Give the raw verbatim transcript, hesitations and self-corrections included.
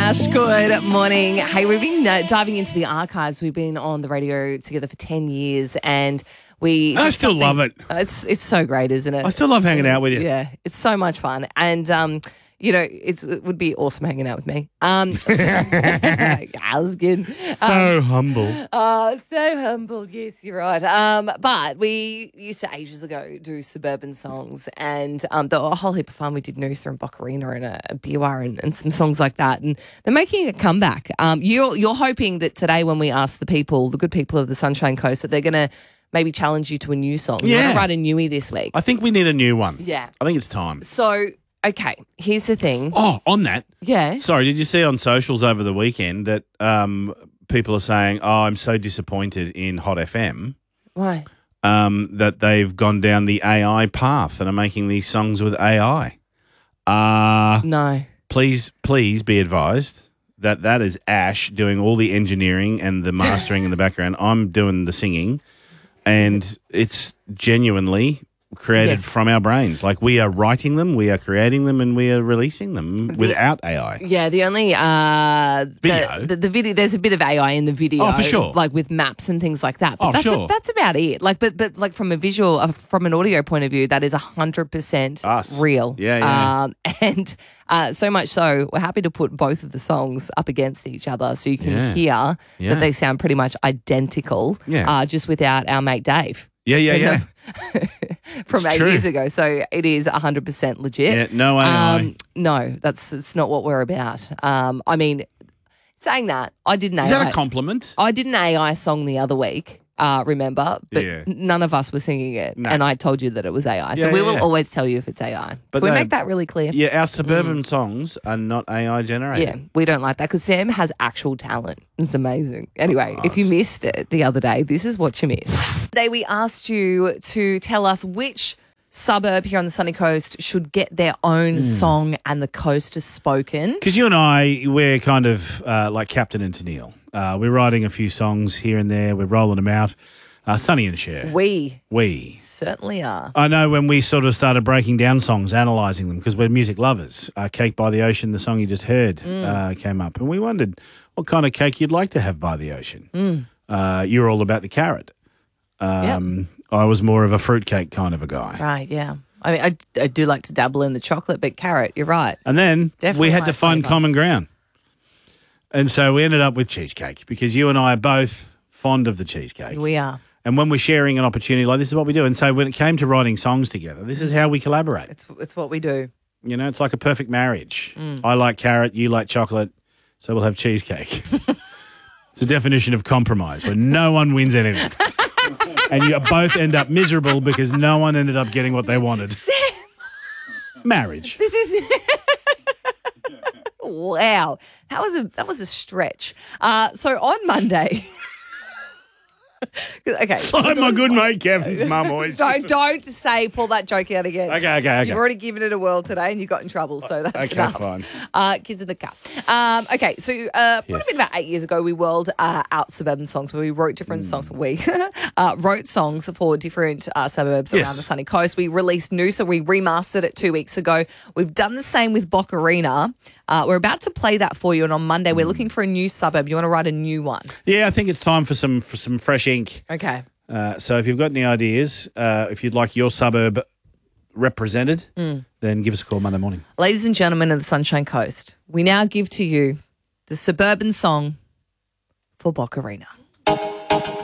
Ash, good morning. Hey, we've been uh, diving into the archives. We've been on the radio together for ten years and we... I still love it. It's it's so great, isn't it? I still love hanging out with you. Yeah, it's so much fun. And, um, you know, it's, it would be awesome hanging out with me. Um, I was good. So humble. Oh, so humble. Yes, you're right. Um, but we used to ages ago do suburban songs, and um, the a whole heap of fun. We did Noosa and Boccarina and a, a Biwa and, and some songs like that, and they're making a comeback. Um, you're you're hoping that today, when we ask the people, the good people of the Sunshine Coast, that they're going to maybe challenge you to a new song. You Yeah. want to write a newie this week? I think we need a new one. Yeah. I think it's time. So, okay, here's the thing. Oh, on that. Yeah. Sorry, did you see on socials over the weekend that um, people are saying, oh, I'm so disappointed in Hot F M Why? um, that they've gone down the A I path and are making these songs with A I. Uh, No. please, please be advised that that is Ash doing all the engineering and the mastering in the background. I'm doing the singing, and it's genuinely created Yes. from our brains. Like, we are writing them, we are creating them, and we are releasing them without A I. Yeah, the only uh, Video? The, the, the video. There's a bit of A I in the video. Oh, for sure. Like with maps and things like that. But Oh, that's sure. that's about it. Like, but but like from a visual, uh, from an audio point of view, that is a hundred percent Us. real. Yeah, yeah. Um, and uh, so much so, we're happy to put both of the songs up against each other, so you can Yeah. hear Yeah. that they sound pretty much identical. Yeah. Uh, just without our mate Dave. Yeah, yeah, And yeah. from It's eight true. years ago. So it is one hundred percent legit. Yeah, no A I. Um, no, that's it's not what we're about. Um, I mean, saying that, I did an Is A I. that a compliment? I did an A I song the other week. Uh, remember, but Yeah. none of us were singing it, No. and I told you that it was A I. So Yeah, we yeah, will yeah. always tell you if it's A I. But Can we they- make that really clear? Yeah, our suburban songs are not A I generated. Yeah, we don't like that because Sam has actual talent. It's amazing. Anyway, Oh, if you it's- missed it the other day, this is what you missed. Today we asked you to tell us which suburb here on the sunny coast should get their own Hmm. song and the coast has spoken. Because you and I, we're kind of uh, like Captain and Tennille. Uh, we're writing a few songs here and there. We're rolling them out. Uh, Sonny and Cher. We We. certainly are. I know when we sort of started breaking down songs, analysing them, because we're music lovers. Uh, Cake by the Ocean, the song you just heard, uh, came up. And we wondered what kind of cake you'd like to have by the ocean. Uh, you're all about the carrot. Um, I was more of a fruitcake kind of a guy. Right, yeah. I mean, I, I do like to dabble in the chocolate, but carrot, you're right. And then Definitely we had my to find flavour. common ground. And so we ended up with cheesecake because you and I are both fond of the cheesecake. We are. And when we're sharing an opportunity like this is what we do. And so when it came to writing songs together, this is how we collaborate. It's it's what we do. You know, it's like a perfect marriage. Mm. I like carrot, you like chocolate, so we'll have cheesecake. It's a definition of compromise where no one wins anything. And you both end up miserable because no one ended up getting what they wanted. Marriage. This is wow. That was a that was a stretch. Uh, so on Monday. Okay. Like my good mate Kevin's mum always Don't don't say pull that joke out again. Okay, okay, okay. You've already given it a whirl today, and you got in trouble, so that's Okay, enough. fine. Uh, kids in the car. Um, okay, so uh, would have Yes. been about eight years ago. We whirled uh, out suburban songs where we wrote different Hmm. songs. We uh, wrote songs for different uh, suburbs Yes. around the sunny coast. We released Noosa. We remastered it two weeks ago. We've done the same with Boccarina. Uh, we're about to play that for you, and on Monday Hmm. we're looking for a new suburb. You want to write a new one? Yeah, I think it's time for some for some fresh ink. Okay. Uh, so if you've got any ideas, uh, if you'd like your suburb represented, Hmm. then give us a call Monday morning. Ladies and gentlemen of the Sunshine Coast, we now give to you the suburban song for Boccarina.